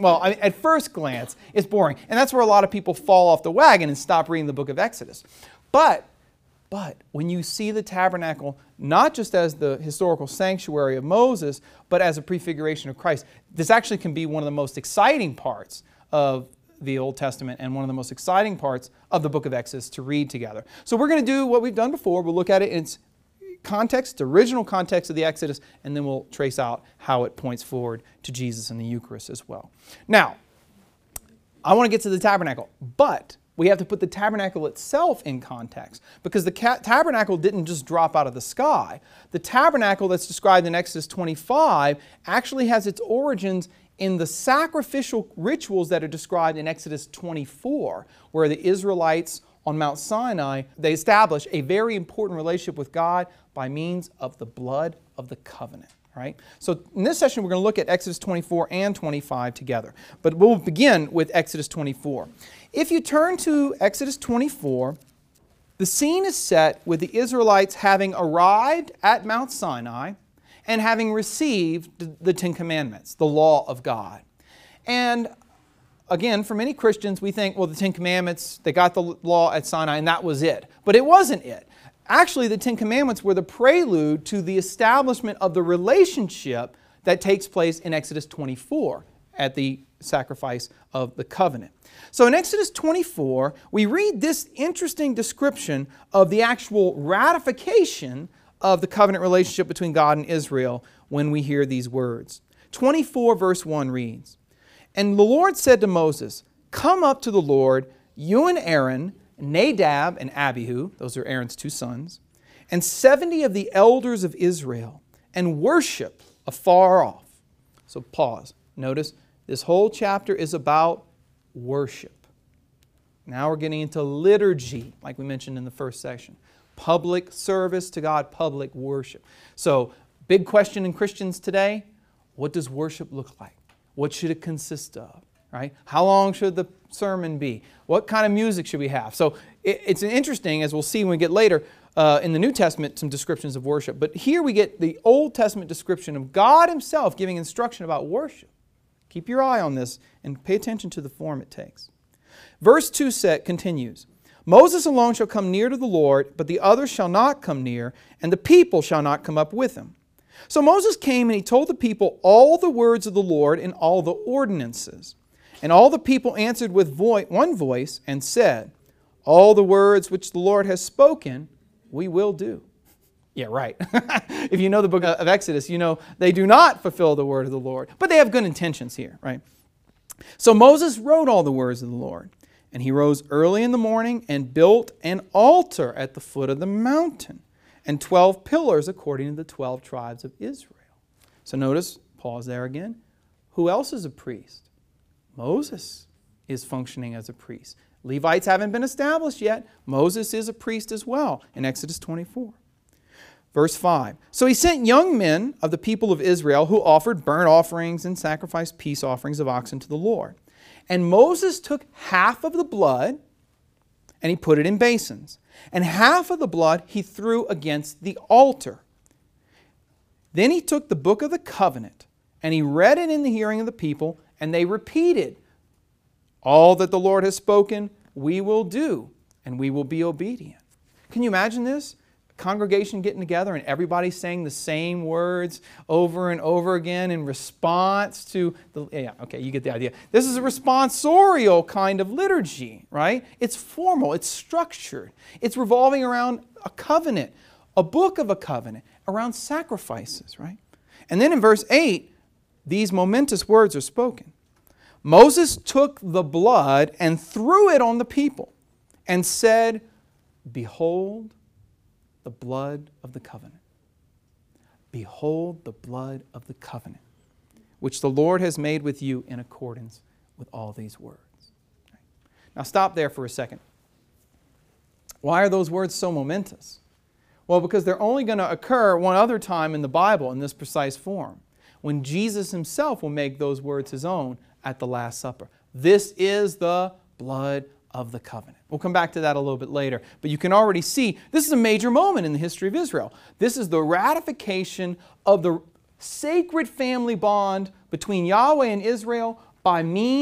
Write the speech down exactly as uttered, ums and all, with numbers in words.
Well, I mean, at first glance, it's boring. And that's where a lot of people fall off the wagon and stop reading the book of Exodus. But, but when you see the tabernacle, not just as the historical sanctuary of Moses, but as a prefiguration of Christ, this actually can be one of the most exciting parts of the Old Testament and one of the most exciting parts of the book of Exodus to read together. So we're going to do what we've done before. We'll look at it in its context, the original context of the Exodus, and then we'll trace out how it points forward to Jesus and the Eucharist as well. Now, I want to get to the tabernacle, but we have to put the tabernacle itself in context, because the tabernacle didn't just drop out of the sky. The tabernacle that's described in Exodus twenty-five actually has its origins in the sacrificial rituals that are described in Exodus twenty-four, where the Israelites on Mount Sinai, they establish a very important relationship with God by means of the blood of the covenant. Right? So in this session, we're going to look at Exodus twenty-four and twenty-five together. But we'll begin with Exodus twenty-four. If you turn to Exodus twenty-four, the scene is set with the Israelites having arrived at Mount Sinai and having received the Ten Commandments, the law of God. And again, for many Christians, we think, well, the Ten Commandments, they got the law at Sinai and that was it. But it wasn't it. Actually, the Ten Commandments were the prelude to the establishment of the relationship that takes place in Exodus twenty-four at the sacrifice of the covenant. So in Exodus twenty-four, we read this interesting description of the actual ratification of the covenant relationship between God and Israel when we hear these words. twenty-four verse one reads, "And the Lord said to Moses, Come up to the Lord, you and Aaron, Nadab and Abihu," those are Aaron's two sons, "and seventy of the elders of Israel, and worship afar off." So pause. Notice this whole chapter is about worship. Now we're getting into liturgy, like we mentioned in the first section. Public service to God, public worship. So, big question in Christians today, what does worship look like? What should it consist of? Right? How long should the sermon be? What kind of music should we have? So it, it's interesting, as we'll see when we get later uh, in the New Testament, some descriptions of worship. But here we get the Old Testament description of God Himself giving instruction about worship. Keep your eye on this and pay attention to the form it takes. Verse two set continues, "Moses alone shall come near to the Lord, but the others shall not come near, and the people shall not come up with him. So Moses came and he told the people all the words of the Lord and all the ordinances. And all the people answered with vo- one voice and said, All the words which the Lord has spoken, we will do." Yeah, right. If you know the book of Exodus, you know they do not fulfill the word of the Lord. But they have good intentions here, right? "So Moses wrote all the words of the Lord. And he rose early in the morning and built an altar at the foot of the mountain, and twelve pillars according to the twelve tribes of Israel." So notice, pause there again. Who else is a priest? Moses is functioning as a priest. Levites haven't been established yet. Moses is a priest as well in Exodus twenty-four. Verse five, "So he sent young men of the people of Israel who offered burnt offerings and sacrificed peace offerings of oxen to the Lord. And Moses took half of the blood and he put it in basins. And half of the blood he threw against the altar. Then he took the book of the covenant and he read it in the hearing of the people, and they repeated, All that the Lord has spoken, we will do, and we will be obedient." Can you imagine this? A congregation getting together and everybody saying the same words over and over again in response to the... Yeah, okay, you get the idea. This is a responsorial kind of liturgy, right? It's formal, it's structured. It's revolving around a covenant, a book of a covenant, around sacrifices, right? And then in verse eight, these momentous words are spoken. "Moses took the blood and threw it on the people and said, Behold the blood of the covenant. Behold the blood of the covenant, which the Lord has made with you in accordance with all these words." Now stop there for a second. Why are those words so momentous? Well, because they're only going to occur one other time in the Bible in this precise form, when Jesus Himself will make those words His own at the Last Supper. This is the blood of the covenant. We'll come back to that a little bit later. But you can already see this is a major moment in the history of Israel. This is the ratification of the sacred family bond between Yahweh and Israel by means